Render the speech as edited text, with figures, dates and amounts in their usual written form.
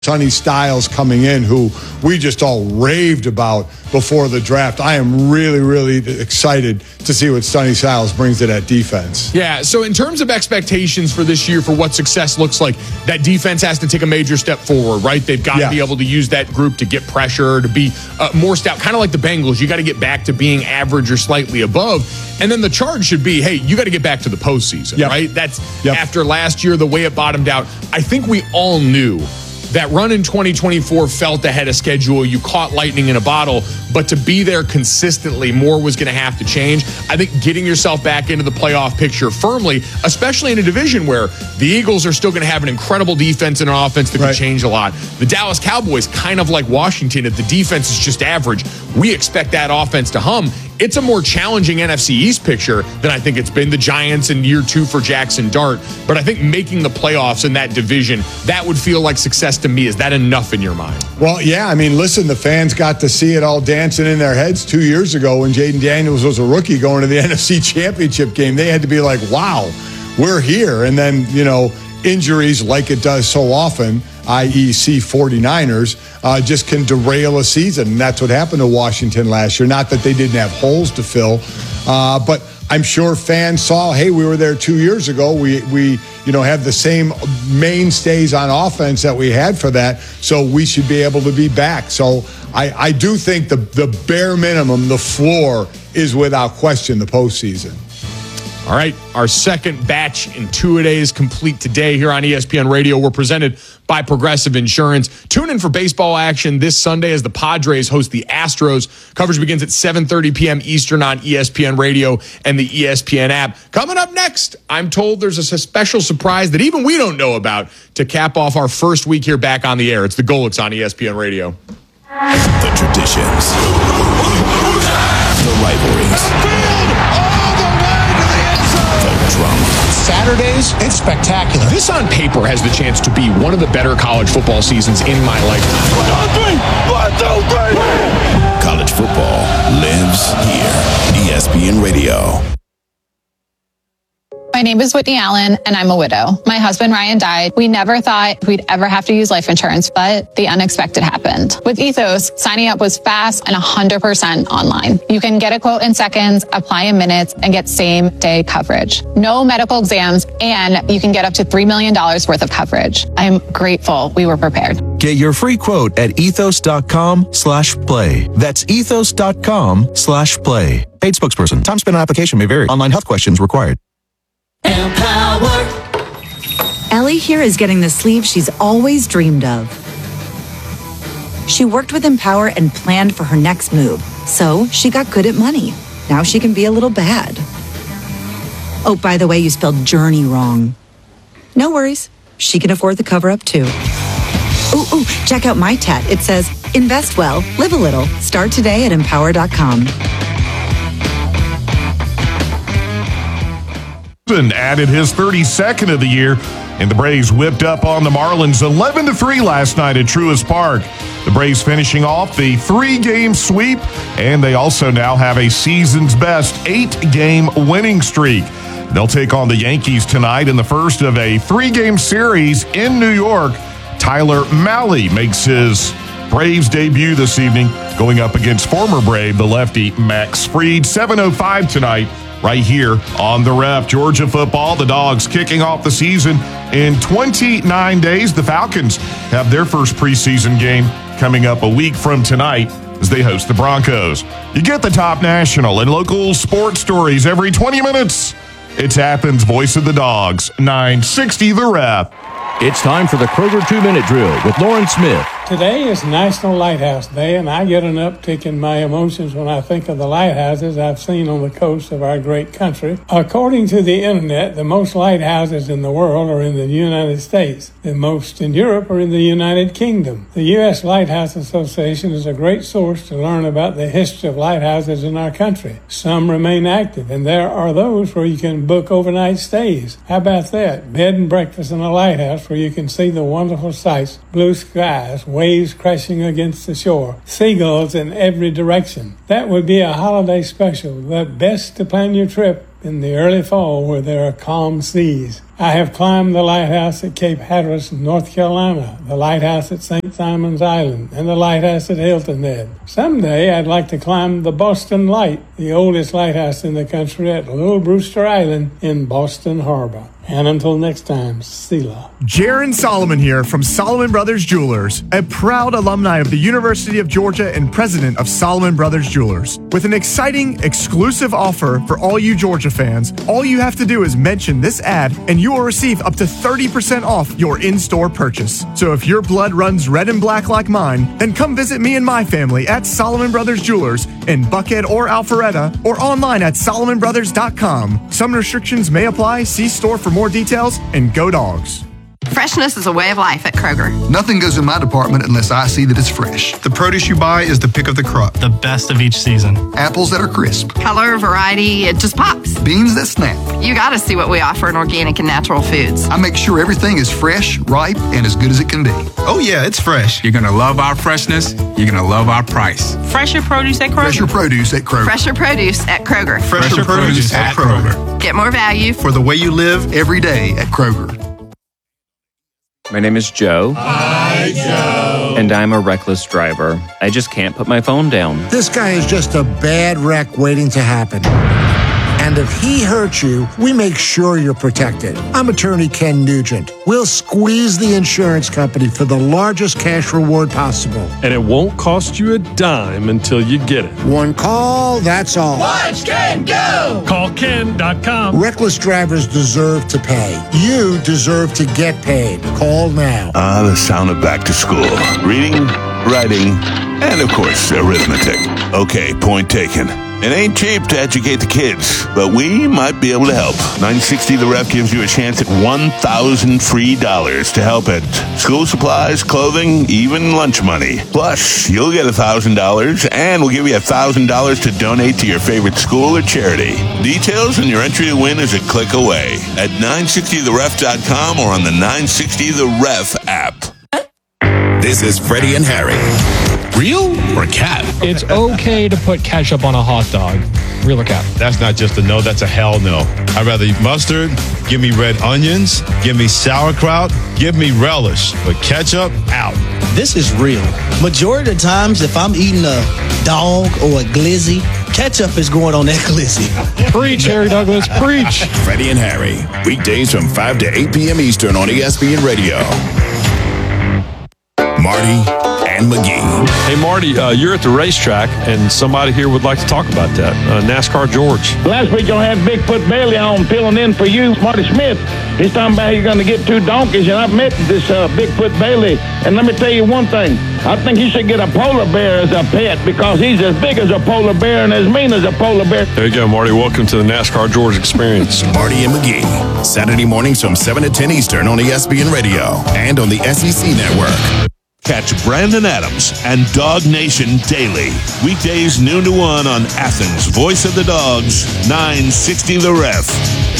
Sonny Styles coming in, who we just all raved about before the draft. I am really, really excited to see what Sonny Styles brings to that defense. Yeah, so in terms of expectations for this year, for what success looks like, that defense has to take a major step forward, right? They've got to be able to use that group to get pressure, to be more stout, kind of like the Bengals. You got to get back to being average or slightly above. And then the charge should be, hey, you got to get back to the postseason, right? That's after last year, the way it bottomed out. I think we all knew that run in 2024 felt ahead of schedule. You caught lightning in a bottle, but to be there consistently, more was going to have to change. I think getting yourself back into the playoff picture firmly, especially in a division where the Eagles are still going to have an incredible defense and an offense that could change a lot. The Dallas Cowboys, kind of like Washington, if the defense is just average, we expect that offense to hum. It's a more challenging NFC East picture than I think it's been. The Giants in year 2 for Jackson Dart. But I think making the playoffs in that division, that would feel like success to me. Is that enough in your mind? Well, yeah. I mean, listen, the fans got to see it all dancing in their heads 2 years ago when Jaden Daniels was a rookie going to the NFC Championship game. They had to be like, wow, we're here. And then, injuries like it does so often, i.e. 49ers, just can derail a season. And that's what happened to Washington last year. Not that they didn't have holes to fill, but I'm sure fans saw, hey, we were there 2 years ago. We have the same mainstays on offense that we had for that, so we should be able to be back. So I do think the bare minimum, the floor, is without question the postseason. All right, our second batch in two-a-days complete today here on ESPN Radio. We're presented by Progressive Insurance. Tune in for baseball action this Sunday as the Padres host the Astros. Coverage begins at 7:30 p.m. Eastern on ESPN Radio and the ESPN app. Coming up next, I'm told there's a special surprise that even we don't know about to cap off our first week here back on the air. It's the Golics on ESPN Radio. The traditions, the rivalries, Saturdays, it's spectacular. This on paper has the chance to be one of the better college football seasons in my lifetime. 1, 2, 3. College football lives here. ESPN Radio. My name is Whitney Allen, and I'm a widow. My husband, Ryan, died. We never thought we'd ever have to use life insurance, but the unexpected happened. With Ethos, signing up was fast and 100% online. You can get a quote in seconds, apply in minutes, and get same-day coverage. No medical exams, and you can get up to $3 million worth of coverage. I'm grateful we were prepared. Get your free quote at ethos.com/play. That's ethos.com/play. Paid spokesperson. Time spent on application may vary. Online health questions required. Empower. Ellie here is getting the sleeve she's always dreamed of. She worked with Empower and planned for her next move, so she got good at money. Now she can be a little bad. Oh, by the way, you spelled journey wrong. No worries. She can afford the cover-up, too. Ooh, check out my tat. It says, invest well, live a little. Start today at empower.com. Added his 32nd of the year, and the Braves whipped up on the Marlins 11-3 last night at Truist Park. The Braves finishing off the 3-game sweep, and they also now have a season's best 8-game winning streak. They'll take on the Yankees tonight in the first of a 3-game series in New York. Tyler Mahle makes his Braves debut this evening, going up against former Brave, the lefty Max Fried. 7:05 tonight. Right here on the Ref. Georgia football, the Dogs kicking off the season in 29 days. The Falcons have their first preseason game coming up a week from tonight as they host the Broncos. You get the top national and local sports stories every 20 minutes. It's Athens' Voice of the Dogs, 960 The Ref. It's time for the Kroger 2-Minute Drill with Lauren Smith. Today is National Lighthouse Day, and I get an uptick in my emotions when I think of the lighthouses I've seen on the coast of our great country. According to the internet, the most lighthouses in the world are in the United States. The most in Europe are in the United Kingdom. The U.S. Lighthouse Association is a great source to learn about the history of lighthouses in our country. Some remain active, and there are those where you can book overnight stays. How about that? Bed and breakfast in a lighthouse where you can see the wonderful sights, blue skies, waves crashing against the shore, seagulls in every direction. That would be a holiday special, but best to plan your trip in the early fall where there are calm seas. I have climbed the lighthouse at Cape Hatteras, North Carolina, the lighthouse at St. Simon's Island, and the lighthouse at Hilton Head. Someday I'd like to climb the Boston Light, the oldest lighthouse in the country at Little Brewster Island in Boston Harbor. And until next time, Selah. Jaron Solomon here from Solomon Brothers Jewelers, a proud alumni of the University of Georgia and president of Solomon Brothers Jewelers. With an exciting, exclusive offer for all you Georgia fans, all you have to do is mention this ad and you will receive up to 30% off your in-store purchase. So if your blood runs red and black like mine, then come visit me and my family at Solomon Brothers Jewelers in Buckhead or Alpharetta, or online at solomonbrothers.com. Some restrictions may apply. See store for more details, and go Dogs. Freshness is a way of life at Kroger. Nothing goes in my department unless I see that it's fresh. The produce you buy is the pick of the crop. The best of each season. Apples that are crisp. Color, variety, it just pops. Beans that snap. You gotta see what we offer in organic and natural foods. I make sure everything is fresh, ripe, and as good as it can be. Oh yeah, it's fresh. You're gonna love our freshness. You're gonna love our price. Fresher produce at Kroger. Fresher produce at Kroger. Fresher produce at Kroger. Fresher produce at Kroger. Get more value for the way you live every day at Kroger. My name is Joe. Hi, Joe. And I'm a reckless driver. I just can't put my phone down. This guy is just a bad wreck waiting to happen. And if he hurts you, we make sure you're protected. I'm attorney Ken Nugent. We'll squeeze the insurance company for the largest cash reward possible. And it won't cost you a dime until you get it. One call, that's all. Watch Ken go! Call Ken.com. Reckless drivers deserve to pay. You deserve to get paid. Call now. The sound of back to school. Reading, writing, and of course, arithmetic. Okay, point taken. It ain't cheap to educate the kids, but we might be able to help. 960 The Ref gives you a chance at $1,000 free to help at school supplies, clothing, even lunch money. Plus, you'll get $1,000, and we'll give you $1,000 to donate to your favorite school or charity. Details and your entry to win is a click away at 960theref.com or on the 960 The Ref app. This is Freddie and Harry. Real or cap? It's okay to put ketchup on a hot dog. Real or cap? That's not just a no, that's a hell no. I'd rather eat mustard, give me red onions, give me sauerkraut, give me relish. But ketchup, out. This is real. Majority of the times, if I'm eating a dog or a glizzy, ketchup is going on that glizzy. Preach, Harry Douglas, preach. Freddie and Harry, weekdays from 5 to 8 p.m. Eastern on ESPN Radio. Marty and McGee. Hey, Marty, you're at the racetrack, and somebody here would like to talk about that. NASCAR George. Last week, I had Bigfoot Bailey on filling in for you, Marty Smith. He's talking about he's going to get 2 donkeys, and I've met this Bigfoot Bailey. And let me tell you one thing. I think he should get a polar bear as a pet because he's as big as a polar bear and as mean as a polar bear. There you go, Marty. Welcome to the NASCAR George experience. Marty and McGee. Saturday mornings from 7 to 10 Eastern on ESPN Radio and on the SEC Network. Catch Brandon Adams and Dog Nation daily. Weekdays noon to 1 on Athens' Voice of the Dogs, 960 The Ref.